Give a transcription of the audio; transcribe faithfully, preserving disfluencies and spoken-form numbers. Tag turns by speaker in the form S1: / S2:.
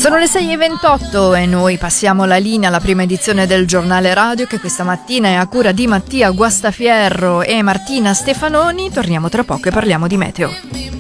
S1: Sono le sei e ventotto e noi passiamo la linea alla prima edizione del giornale radio, che questa mattina è a cura di Mattia Guastafierro e Martina Stefanoni. Torniamo tra poco e parliamo di meteo.